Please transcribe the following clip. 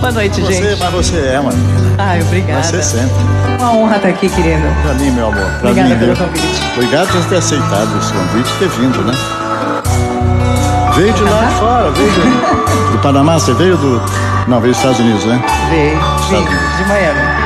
Boa noite, gente. Mas você é, mano. Ai, obrigada. Vai ser sempre. Uma honra estar aqui, querido. Pra mim, meu amor. Obrigada pelo convite. Obrigado por ter aceitado esse convite e ter vindo, né? Veio de lá fora, veio do Panamá, você veio do... Não, veio dos Estados Unidos, né? Veio de Miami.